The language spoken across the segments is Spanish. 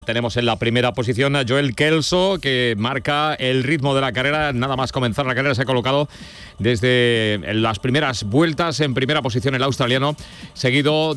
Tenemos en la primera posición a Joel Kelso, que marca el ritmo de la carrera. Nada más comenzar la carrera se ha colocado desde las primeras vueltas en primera posición el australiano, seguido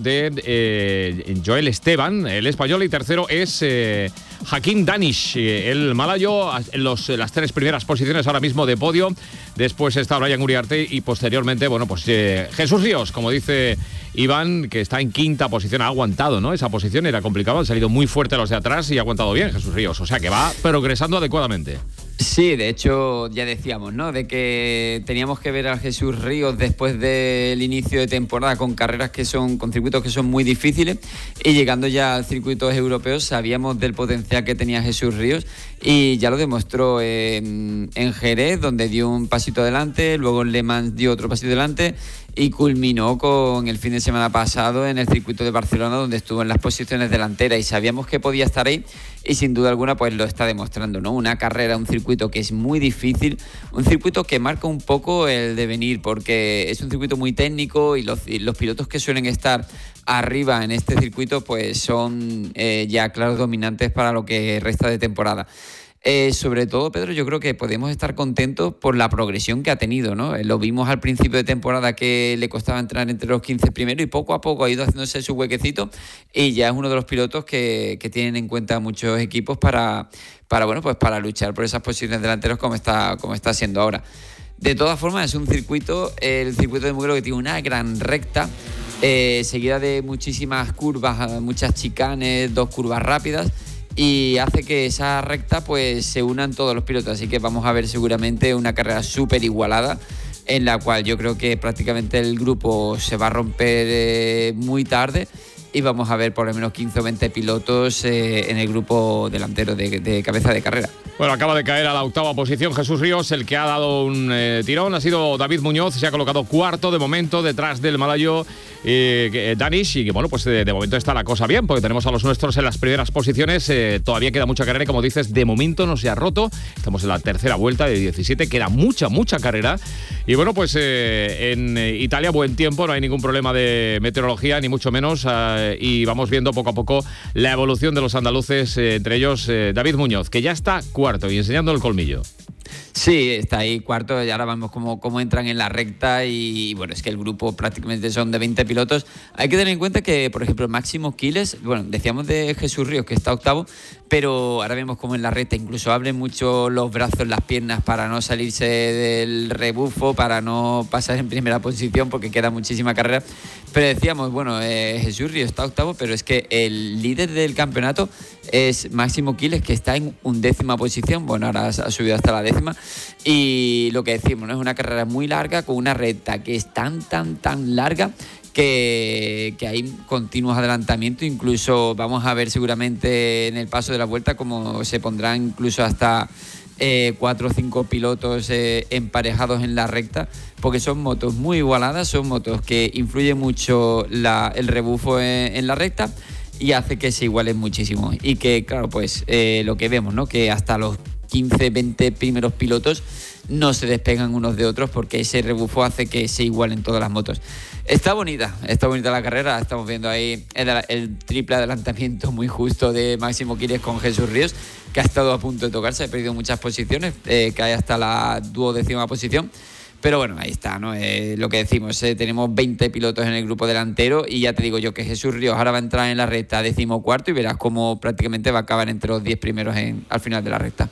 de Joel Esteban, el español, y tercero es Hakim Danish, el malayo, en las tres primeras posiciones ahora mismo de podio. Después está Brian Uriarte y posteriormente, Jesús Ríos, como dice Iván, que está en quinta posición. Ha aguantado, ¿no? Esa posición era complicado, han salido muy fuerte los de atrás y ha aguantado bien Jesús Ríos, o sea que va progresando adecuadamente. Sí, de hecho ya decíamos, ¿no?, de que teníamos que ver a Jesús Ríos después del inicio de temporada con con circuitos que son muy difíciles, y llegando ya al circuitos europeos sabíamos del potencial que tenía Jesús Ríos y ya lo demostró en Jerez, donde dio un pasito adelante, luego en Le Mans dio otro pasito adelante y culminó con el fin de semana pasado en el circuito de Barcelona, donde estuvo en las posiciones delanteras y sabíamos que podía estar ahí, y sin duda alguna pues lo está demostrando, ¿no? Una carrera, un circuito que es muy difícil, un circuito que marca un poco el devenir, porque es un circuito muy técnico y los pilotos que suelen estar arriba en este circuito pues son ya claros dominantes para lo que resta de temporada. Sobre todo, Pedro, yo creo que podemos estar contentos por la progresión que ha tenido, ¿no? Lo vimos al principio de temporada que le costaba entrar entre los 15 primeros y poco a poco ha ido haciéndose su huequecito y ya es uno de los pilotos que tienen en cuenta muchos equipos para luchar por esas posiciones delanteros como está siendo ahora. De todas formas, es el circuito de Mugello, que tiene una gran recta seguida de muchísimas curvas, muchas chicanes, 2 curvas rápidas, y hace que esa recta pues se unan todos los pilotos, así que vamos a ver seguramente una carrera súper igualada, en la cual yo creo que prácticamente el grupo se va a romper muy tarde y vamos a ver por lo menos 15 o 20 pilotos en el grupo delantero de cabeza de carrera. Bueno, acaba de caer a la octava posición Jesús Ríos. El que ha dado un tirón ha sido David Muñoz, se ha colocado cuarto de momento detrás del malayo Danish, y que de momento está la cosa bien, porque tenemos a los nuestros en las primeras posiciones. Todavía queda mucha carrera, como dices, de momento no se ha roto, estamos en la tercera vuelta de 17, queda mucha carrera, y en Italia buen tiempo, no hay ningún problema de meteorología, ni mucho menos, y vamos viendo poco a poco la evolución de los andaluces, entre ellos David Muñoz, que ya está cuarto y enseñando el colmillo. Sí, está ahí cuarto, y ahora vemos cómo entran en la recta, y bueno, es que el grupo prácticamente son de 20 pilotos. Hay que tener en cuenta que, por ejemplo, Máximo Quiles, decíamos de Jesús Ríos que está octavo, pero ahora vemos como en la recta incluso abren mucho los brazos, las piernas, para no salirse del rebufo, para no pasar en primera posición, porque queda muchísima carrera. Pero decíamos, Jesús Ríos está octavo, pero es que el líder del campeonato es Máximo Quiles, que está en 11ª posición. Ahora ha subido hasta la 10ª. Y lo que decimos, ¿no?, es una carrera muy larga, con una recta que es tan larga que hay continuos adelantamientos. Incluso vamos a ver seguramente en el paso de la vuelta cómo se pondrán incluso hasta 4 o 5 pilotos emparejados en la recta, porque son motos muy igualadas, son motos que influye mucho el rebufo en la recta y hace que se igualen muchísimo, y que claro, lo que vemos, ¿no?, que hasta los 15, 20 primeros pilotos no se despegan unos de otros, porque ese rebufo hace que se igualen todas las motos. Está bonita la carrera. Estamos viendo ahí el triple adelantamiento muy justo de Máximo Quiles con Jesús Ríos, que ha estado a punto de tocarse, ha perdido muchas posiciones, cae hasta la 12ª posición. Pero ahí está, ¿no? Lo que decimos, tenemos 20 pilotos en el grupo delantero, y ya te digo yo que Jesús Ríos ahora va a entrar en la recta 14º, y verás cómo prácticamente va a acabar entre los 10 primeros al final de la recta.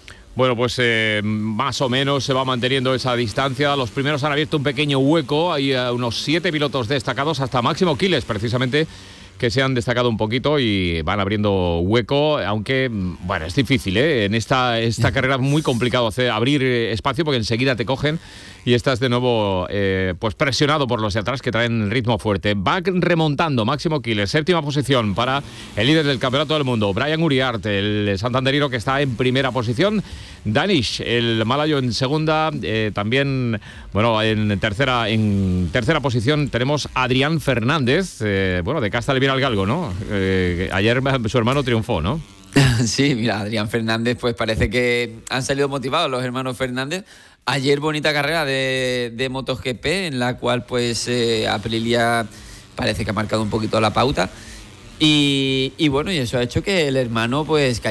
Más o menos se va manteniendo esa distancia. Los primeros han abierto un pequeño hueco, hay unos 7 pilotos destacados, hasta Máximo Quiles precisamente, que se han destacado un poquito y van abriendo hueco, aunque es difícil, en esta carrera es muy complicado abrir espacio, porque enseguida te cogen y estás de nuevo presionado por los de atrás, que traen ritmo fuerte. Va remontando Máximo Quiles, 7ª posición para el líder del campeonato del mundo, Brian Uriarte, el santanderino, que está en primera posición. Danish, el malayo, en segunda. También, en tercera posición tenemos Adrián Fernández, de Casta le viene al galgo, ¿no? Ayer su hermano triunfó, ¿no? Sí, mira, Adrián Fernández, parece que han salido motivados los hermanos Fernández. Ayer bonita carrera de MotoGP, en la cual Aprilia parece que ha marcado un poquito la pauta. Y bueno, y eso ha hecho que el hermano pues